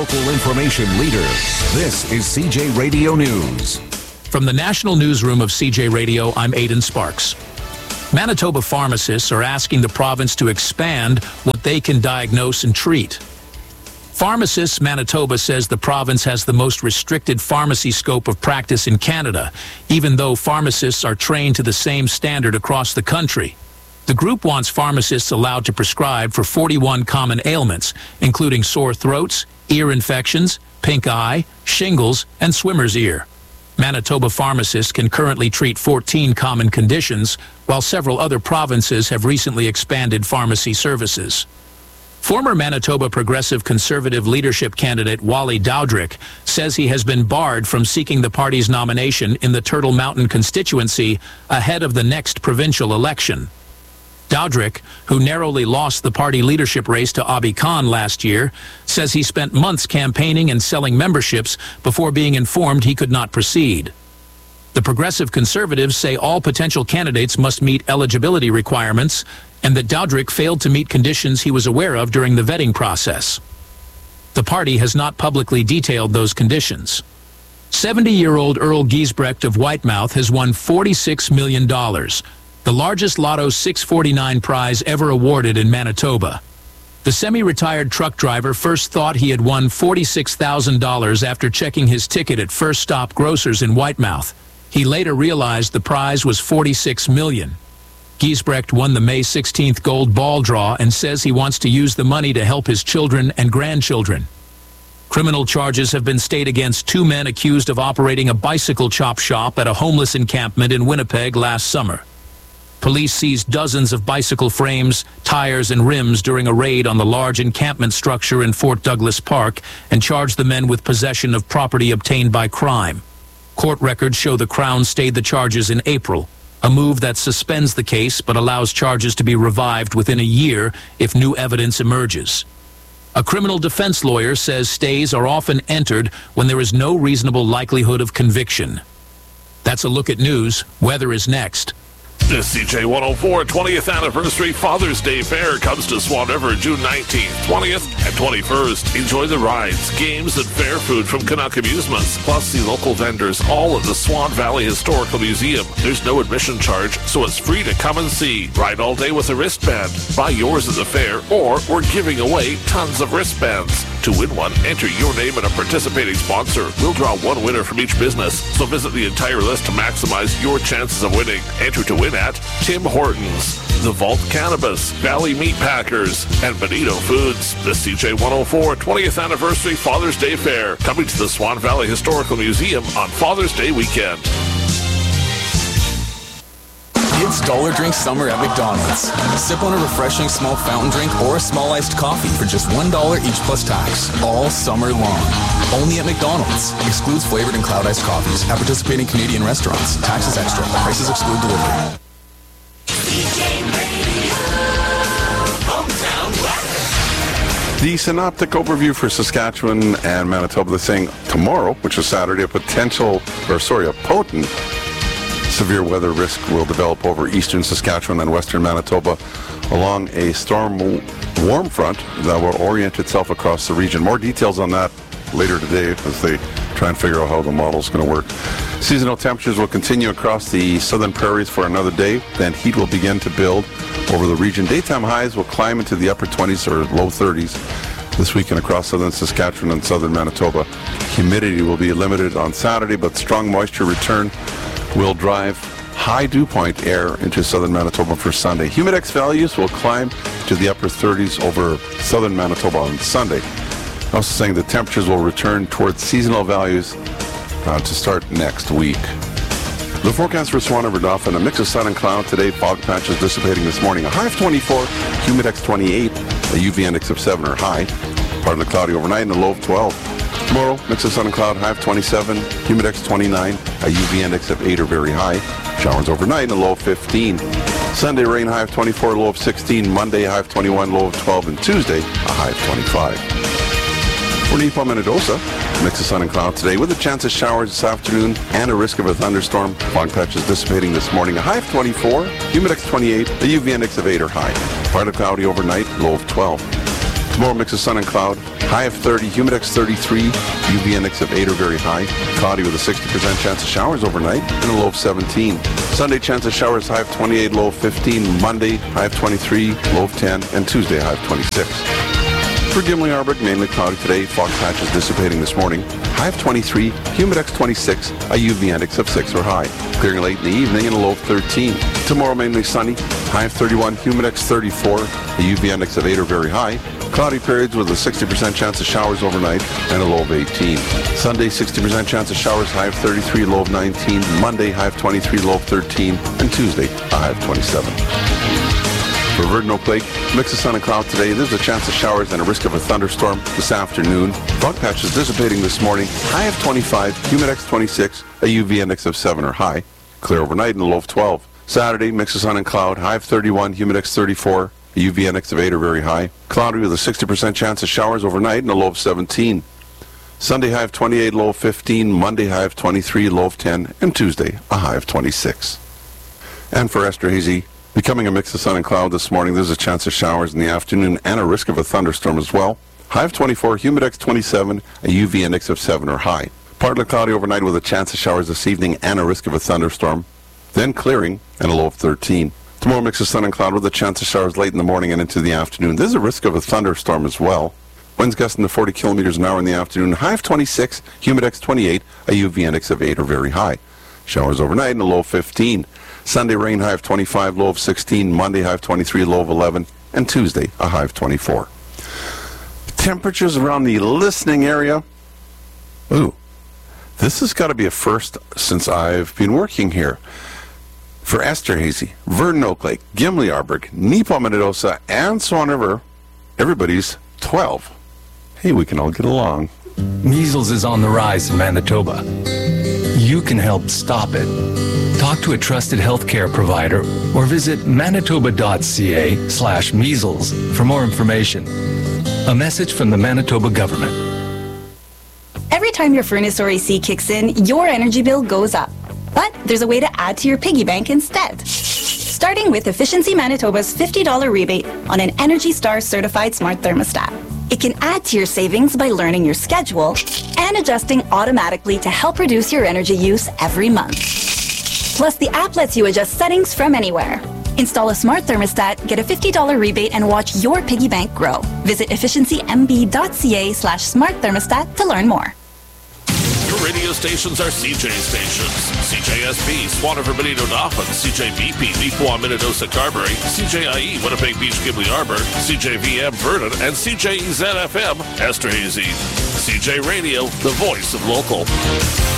local information leader. This is CJ Radio News. From the National Newsroom of CJ Radio, I'm Aidan Sparks. Manitoba pharmacists are asking the province to expand what they can diagnose and treat. Pharmacists Manitoba says the province has the most restricted pharmacy scope of practice in Canada, even though pharmacists are trained to the same standard across the country. The group wants pharmacists allowed to prescribe for 41 common ailments, including sore throats, ear infections, pink eye, shingles, and swimmer's ear. Manitoba pharmacists can currently treat 14 common conditions, while several other provinces have recently expanded pharmacy services. Former Manitoba Progressive Conservative leadership candidate Wally Dowdrick says he has been barred from seeking the party's nomination in the Turtle Mountain constituency ahead of the next provincial election. Dowdrick, who narrowly lost the party leadership race to Abi Khan last year, says he spent months campaigning and selling memberships before being informed he could not proceed. The Progressive Conservatives say all potential candidates must meet eligibility requirements and that Dowdrick failed to meet conditions he was aware of during the vetting process. The party has not publicly detailed those conditions. 70-year-old Earl Giesbrecht of Whitemouth has won $46 million, the largest Lotto 649 prize ever awarded in Manitoba. The semi-retired truck driver first thought he had won $46,000 after checking his ticket at First Stop Grocers in Whitemouth. He later realized the prize was $46 million. Giesbrecht won the May 16th gold ball draw and says he wants to use the money to help his children and grandchildren. Criminal charges have been stayed against two men accused of operating a bicycle chop shop at a homeless encampment in Winnipeg last summer. Police seized dozens of bicycle frames, tires, and rims during a raid on the large encampment structure in Fort Douglas Park and charged the men with possession of property obtained by crime. Court records show the Crown stayed the charges in April, a move that suspends the case but allows charges to be revived within a year if new evidence emerges. A criminal defense lawyer says stays are often entered when there is no reasonable likelihood of conviction. That's a look at news. Weather is next. This CJ 104 20th Anniversary Father's Day Fair comes to Swan River June 19th, 20th, and 21st. Enjoy the rides, games, and fair food from Canuck Amusements, plus see local vendors, all at the Swan Valley Historical Museum. There's no admission charge, so it's free to come and see. Ride all day with a wristband. Buy yours at the fair, or we're giving away tons of wristbands. To win one, enter your name and a participating sponsor. We'll draw one winner from each business, so visit the entire list to maximize your chances of winning. Enter to win at Tim Hortons, The Vault Cannabis, Valley Meat Packers, and Bonito Foods. The CJ 104 20th Anniversary Father's Day Fair, coming to the Swan Valley Historical Museum on Father's Day weekend. It's Dollar Drink Summer at McDonald's. Sip on a refreshing small fountain drink or a small iced coffee for just $1 each plus tax, all summer long. Only at McDonald's. Excludes flavored and cloud iced coffees at participating Canadian restaurants. Taxes extra. Prices exclude delivery. The synoptic overview for Saskatchewan and Manitoba. They're saying tomorrow, which is Saturday, a potent severe weather risk will develop over eastern Saskatchewan and western Manitoba along a storm warm front that will orient itself across the region. More details on that later today as they try and figure out how the model is going to work. Seasonal temperatures will continue across the southern prairies for another day, then heat will begin to build over the region. Daytime highs will climb into the upper 20s or low 30s this weekend across southern Saskatchewan and southern Manitoba. Humidity will be limited on Saturday, but strong moisture return will drive high dew point air into southern Manitoba for Sunday. Humidex values will climb to the upper 30s over southern Manitoba on Sunday. Also saying the temperatures will return towards seasonal values to start next week. The forecast for Swan River Dauphin, a mix of sun and cloud today. Fog patches dissipating this morning. A high of 24, Humidex 28, a UV index of 7 or high. Partly cloudy overnight and a low of 12. Tomorrow, mix of sun and cloud, high of 27, Humidex 29, a UV index of 8 or very high. Showers overnight and a low of 15. Sunday, rain, high of 24, low of 16. Monday, high of 21, low of 12. And Tuesday, a high of 25. For Nepal, Minnedosa, mix of sun and cloud today with a chance of showers this afternoon and a risk of a thunderstorm. Fog patches dissipating this morning. A high of 24, Humidex 28, a UV index of 8 or high. Partly cloudy overnight, low of 12. Tomorrow, mix of sun and cloud. High of 30, humidex 33, UV index of 8 or very high. Cloudy with a 60% chance of showers overnight and a low of 17. Sunday, chance of showers, high of 28, low of 15. Monday, high of 23, low of 10. And Tuesday, high of 26. For Gimli-Arbic, mainly cloudy today. Fog patches dissipating this morning. High of 23, humidex 26, a UV index of 6 or high. Clearing late in the evening and a low of 13. Tomorrow, mainly sunny. High of 31, humidex 34, a UV index of 8 or very high. Cloudy periods with a 60% chance of showers overnight and a low of 18. Sunday, 60% chance of showers, high of 33, low of 19. Monday, high of 23, low of 13. And Tuesday, a high of 27. For Verdun Oak Lake, mix of sun and cloud today. There's a chance of showers and a risk of a thunderstorm this afternoon. Fog patches dissipating this morning. High of 25, humidex 26, a UV index of 7 or high. Clear overnight and a low of 12. Saturday, mix of sun and cloud. High of 31, humidex 34, a UV index of 8 or very high. Cloudy with a 60% chance of showers overnight and a low of 17. Sunday, high of 28, low of 15. Monday, high of 23, low of 10. And Tuesday, a high of 26. And for Esterhazy, becoming a mix of sun and cloud this morning. There's a chance of showers in the afternoon and a risk of a thunderstorm as well. High of 24, humidex 27, a UV index of 7 or high. Partly cloudy overnight with a chance of showers this evening and a risk of a thunderstorm. Then clearing and a low of 13. Tomorrow, mix of sun and cloud with a chance of showers late in the morning and into the afternoon. There's a risk of a thunderstorm as well. Winds gusting to 40 kilometers an hour in the afternoon. High of 26, humidex 28, a UV index of 8 or very high. Showers overnight and a low of 15. Sunday, rain, high of 25, low of 16. Monday, high of 23, low of 11. And Tuesday, a high of 24. Temperatures around the listening area. Ooh, this has got to be a first since I've been working here. For Esterhazy, Verdun Oak Lake, Gimli-Arbic, Neepawa-Minnedosa, and Swan River, everybody's 12. Hey, we can all get along. Measles is on the rise in Manitoba. You can help stop it. Talk to a trusted healthcare provider or visit manitoba.ca/measles for more information. A message from the Manitoba government. Every time your furnace or AC kicks in, your energy bill goes up. But there's a way to add to your piggy bank instead. Starting with Efficiency Manitoba's $50 rebate on an Energy Star certified smart thermostat. It can add to your savings by learning your schedule and adjusting automatically to help reduce your energy use every month. Plus, the app lets you adjust settings from anywhere. Install a smart thermostat, get a $50 rebate, and watch your piggy bank grow. Visit efficiencymb.ca/smart thermostat to learn more. Your radio stations are CJ stations. CJSB, Swan River, Benito, Dauphin, CJBP, Neepawa-Minnedosa, Carberry, CJIE, Winnipeg Beach, Gimli-Arbic, CJVM, Verdun, and CJZFM, Esterhazy. CJ Radio, the voice of local.